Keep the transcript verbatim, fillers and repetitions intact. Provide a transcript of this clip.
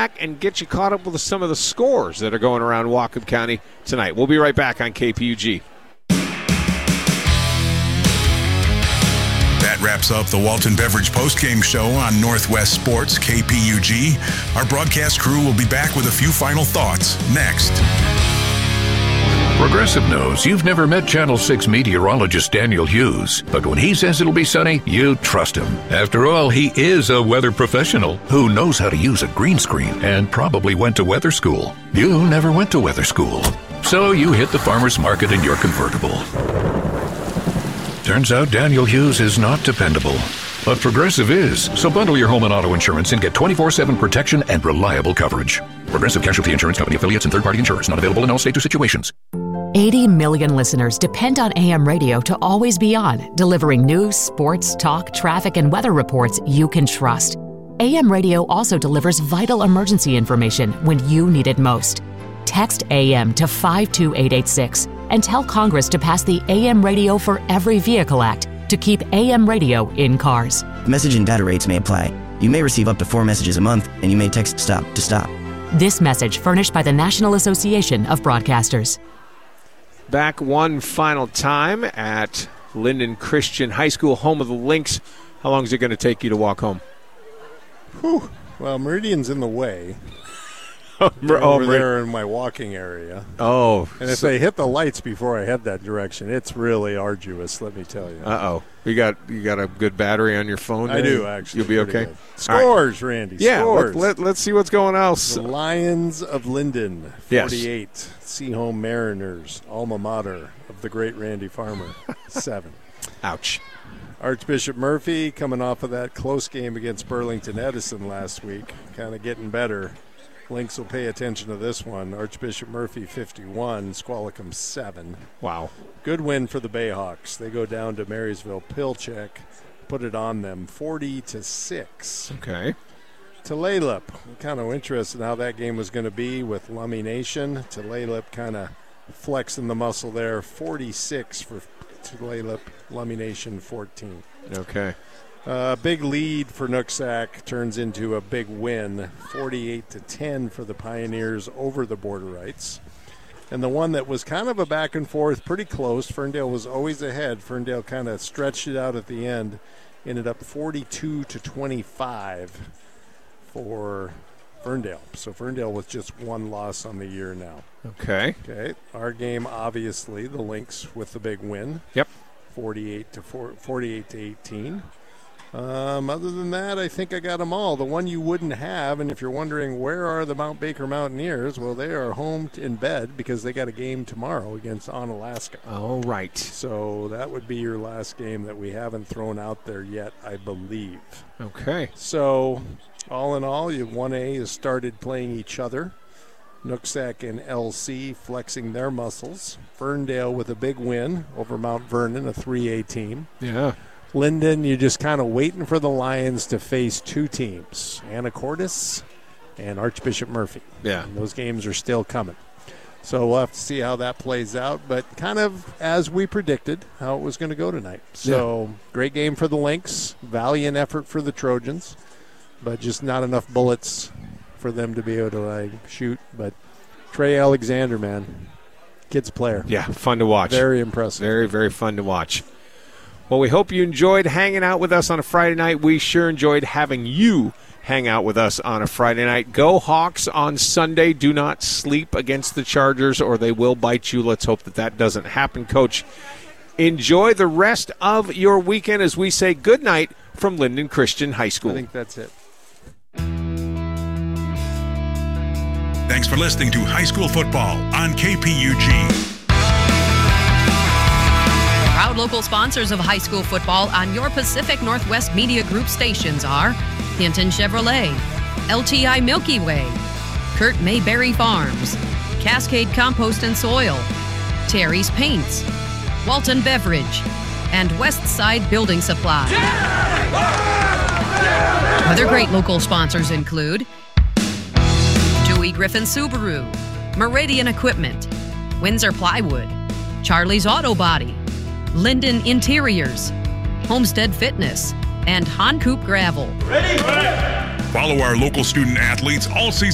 back and get you caught up with some of the scores that are going around Whatcom County tonight. We'll be right back on K P U G. That wraps up the Walton Beverage postgame show on Northwest Sports K P U G. Our broadcast crew will be back with a few final thoughts next. Progressive knows you've never met Channel six meteorologist Daniel Hughes, but when he says it'll be sunny, you trust him. After all, he is a weather professional who knows how to use a green screen and probably went to weather school. You never went to weather school, so you hit the farmer's market in your convertible. Turns out Daniel Hughes is not dependable, but Progressive is. So bundle your home and auto insurance and get twenty-four seven protection and reliable coverage. Progressive Casualty Insurance Company affiliates and third-party insurers. Not available in all states or situations. eighty million listeners depend on A M radio to always be on, delivering news, sports, talk, traffic, and weather reports you can trust. A M radio also delivers vital emergency information when you need it most. Text A M to five two eight eight six and tell Congress to pass the A M Radio for Every Vehicle Act to keep A M radio in cars. Message and data rates may apply. You may receive up to four messages a month, and you may text STOP to stop. This message furnished by the National Association of Broadcasters. Back one final time at Linden Christian High School, home of the Lynx. How long is it going to take you to walk home? Whew. Well, Meridian's in the way. oh, They're over Merid- there in my walking area. Oh. And if so- they hit the lights before I head that direction, it's really arduous, let me tell you. Uh-oh. You got you got a good battery on your phone? I there? do, actually. You'll be okay? Good. Scores, right. Randy, yeah, scores. Let, let, let's see what's going else. The Lions of Linden, forty-eight. Yes. Seahome Mariners, alma mater of the great Randy Farmer, seven. Ouch. Archbishop Murphy coming off of that close game against Burlington Edison last week, kind of getting better. Lynx will pay attention to this one. Archbishop Murphy, fifty-one. Squalicum, seven. Wow. Good win for the Bayhawks. They go down to Marysville Pilchuck, put it on them, forty to six. Okay. Tulalip, kind of interested in how that game was going to be with Lummi Nation. Tulalip kind of flexing the muscle there, forty-six for Tulalip, Lummi Nation, fourteen. Okay. Uh, big lead for Nooksack turns into a big win, forty-eight to ten for the Pioneers over the Borderites. And the one that was kind of a back and forth, pretty close, Ferndale was always ahead. Ferndale kind of stretched it out at the end, ended up forty-two to twenty-five for Ferndale. So Ferndale with just one loss on the year now. Okay. Okay. Our game, obviously, the Lynx with the big win. Yep. forty-eight to four, forty-eight to eighteen. Um, other than that, I think I got them all. The one you wouldn't have, and if you're wondering where are the Mount Baker Mountaineers, well, they are home in bed because they got a game tomorrow against Onalaska. All right. So that would be your last game that we haven't thrown out there yet, I believe. Okay. So all in all, you one A has started playing each other. Nooksack and L C flexing their muscles. Ferndale with a big win over Mount Vernon, a three A team. Yeah. Linden, you're just kind of waiting for the Lions to face two teams, Anacortes and Archbishop Murphy. Yeah. And those games are still coming. So we'll have to see how that plays out, but kind of as we predicted how it was going to go tonight. So yeah. Great game for the Lynx, valiant effort for the Trojans, but just not enough bullets for them to be able to like shoot. But Trey Alexander, man, kid's player. Yeah, fun to watch. Very impressive. Very, very fun to watch. Well, we hope you enjoyed hanging out with us on a Friday night. We sure enjoyed having you hang out with us on a Friday night. Go Hawks on Sunday. Do not sleep against the Chargers or they will bite you. Let's hope that that doesn't happen, Coach. Enjoy the rest of your weekend as we say good night from Linden Christian High School. I think that's it. Thanks for listening to High School Football on K P U G. Proud local sponsors of high school football on your Pacific Northwest Media Group stations are Hinton Chevrolet, L T I Milky Way, Kurt Mayberry Farms, Cascade Compost and Soil, Terry's Paints, Walton Beverage, and Westside Building Supply. Other great local sponsors include Dewey Griffin Subaru, Meridian Equipment, Windsor Plywood, Charlie's Auto Body, Linden Interiors, Homestead Fitness, and Honcoop Gravel. Ready? Follow our local student athletes all season